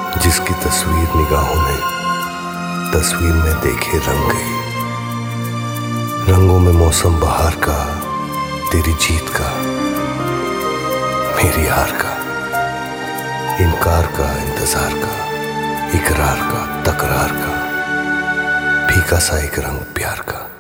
जिसकी तस्वीर निगाहों ने तस्वीर में देखे रंग गई। रंगों में मौसम बहार का, तेरी जीत का, मेरी हार का, इनकार का, इंतजार का, इकरार का, तकरार का, फीका सा एक रंग प्यार का।